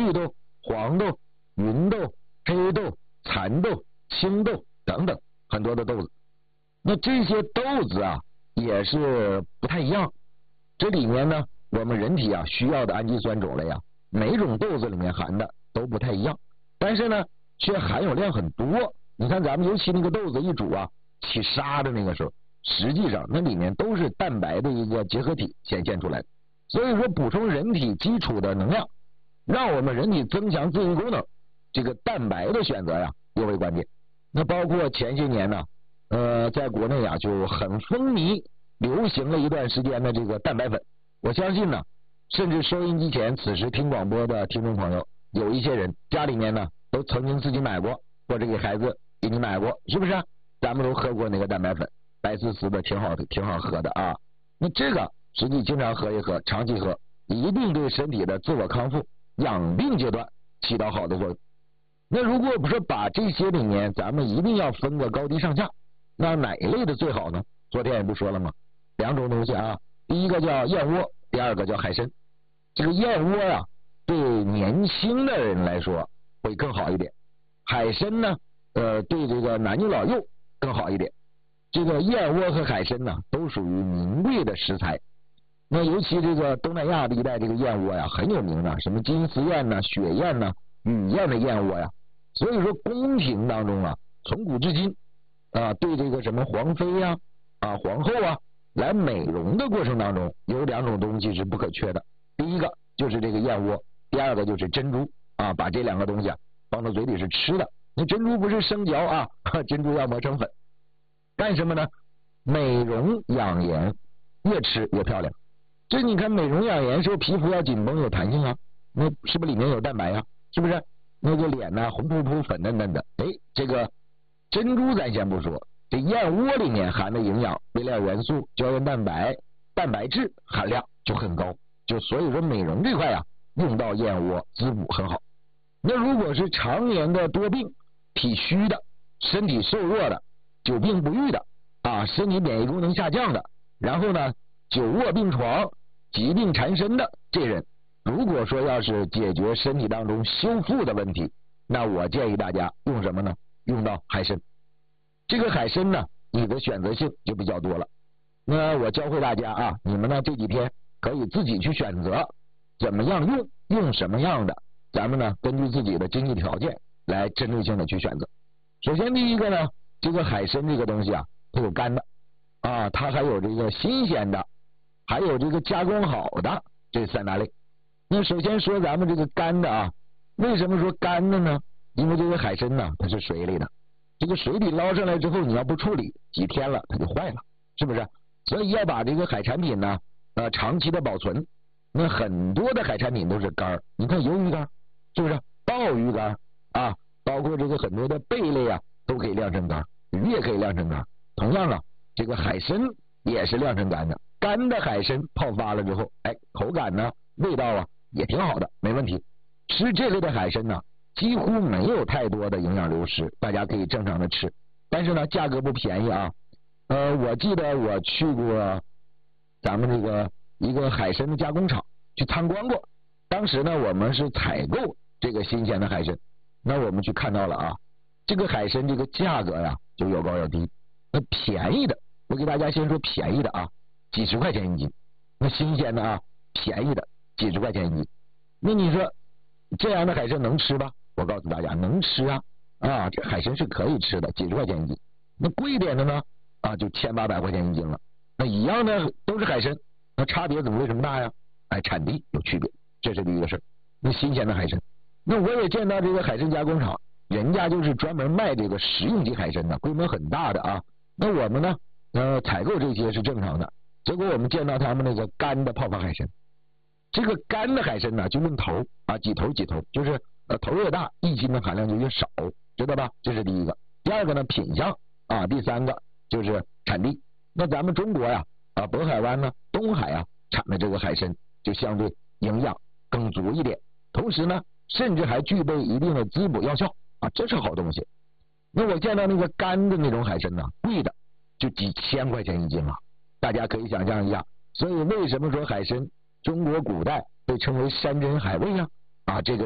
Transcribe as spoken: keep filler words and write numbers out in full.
绿豆、黄豆、芸豆、黑豆、蚕豆、青豆等等很多的豆子。那这些豆子啊也是不太一样，这里面呢我们人体啊需要的氨基酸种类啊，每种豆子里面含的都不太一样，但是呢却含有量很多。你看咱们尤其那个豆子一煮啊起沙的那个时候，实际上那里面都是蛋白的一个结合体显现出来的。所以说补充人体基础的能量，让我们人体增强自愈功能，这个蛋白的选择呀尤为关键。那包括前些年呢呃在国内啊就很风靡流行了一段时间的这个蛋白粉，我相信呢甚至收音机前此时听广播的听众朋友，有一些人家里面呢都曾经自己买过，或者给孩子给你买过，是不是、啊、咱们都喝过那个蛋白粉，白丝丝的，挺好的，挺好喝的啊。那这个实际经常喝一喝，长期喝，一定对身体的自我康复养病阶段起到好的作用。那如果不说把这些里面咱们一定要分个高低上下，那哪一类的最好呢？昨天也不说了吗？两种东西啊，第一个叫燕窝，第二个叫海参。这个燕窝呀、啊、对年轻的人来说会更好一点，海参呢呃对这个男女老幼更好一点。这个燕窝和海参呢都属于名贵的食材，那尤其这个东南亚的一带这个燕窝呀很有名的，什么金丝燕呐、雪燕呐、雨燕的燕窝呀。所以说宫廷当中啊从古至今啊对这个什么皇妃呀 啊, 啊皇后啊来美容的过程当中，有两种东西是不可缺的，第一个就是这个燕窝，第二个就是珍珠啊，把这两个东西啊放到嘴里是吃的。那珍珠不是生嚼啊，珍珠要磨成粉，干什么呢？美容养颜，越吃越漂亮。这你看美容养颜时候皮肤要紧绷有弹性啊，那是不是里面有蛋白啊？是不是？那个脸呢、啊、红扑扑粉嫩嫩的，哎，这个珍珠咱先不说，这燕窝里面含的营养、微量元素、胶原蛋白、蛋白质含量就很高，就所以说美容这块啊用到燕窝滋补很好。那如果是常年的多病、体虚的、身体瘦弱的、久病不愈的啊，身体免疫功能下降的，然后呢久卧病床、疾病缠身的这人，如果说要是解决身体当中修复的问题，那我建议大家用什么呢？用到海参。这个海参呢你的选择性就比较多了，那我教会大家啊，你们呢这几天可以自己去选择怎么样用，用什么样的，咱们呢根据自己的经济条件来针对性的去选择。首先第一个呢，这个海参这个东西啊它有干的啊，它还有这个新鲜的，还有这个加工好的，这三大类。那首先说咱们这个干的啊，为什么说干的呢？因为这个海参呢它是水里的，这个水里捞上来之后你要不处理几天了它就坏了，是不是？所以要把这个海产品呢呃长期的保存。那很多的海产品都是干，你看鱿鱼干是不是？鲍鱼干啊，包括这个很多的贝类啊都可以晾成干，鱼也可以晾成干。同样啊这个海参也是晾成干的，干的海参泡发了之后，哎，口感呢味道啊也挺好的，没问题。吃这类的海参呢几乎没有太多的营养流失，大家可以正常的吃，但是呢价格不便宜啊。呃我记得我去过咱们这个一个海参的加工厂去参观过，当时呢我们是采购这个新鲜的海参，那我们去看到了啊，这个海参这个价格呀就有高有低。那便宜的，我给大家先说便宜的啊，几十块钱一斤。那新鲜的啊，便宜的几十块钱一斤。那你说这样的海参能吃吧？我告诉大家能吃啊，啊这海参是可以吃的，几十块钱一斤。那贵一点的呢啊就千八百块钱一斤了。那一样的都是海参，那差别怎么为什么大呀？哎，产地有区别，这是第一个事。那新鲜的海参，那我也见到这个海参加工厂，人家就是专门卖这个食用级海参的，规模很大的啊。那我们呢呃采购这些是正常的，结果我们见到他们那个干的泡发海参，这个干的海参呢就论头啊，几头几头，就是呃头越大一斤的含量就越少，知道吧？这是第一个。第二个呢品相啊，第三个就是产地。那咱们中国呀啊渤海湾呢东海啊产的这个海参就相对营养更足一点，同时呢甚至还具备一定的滋补药效啊，这是好东西。那我见到那个干的那种海参呢，贵的就几千块钱一斤了，大家可以想象一下。所以为什么说海参中国古代被称为山珍海味啊？啊，这个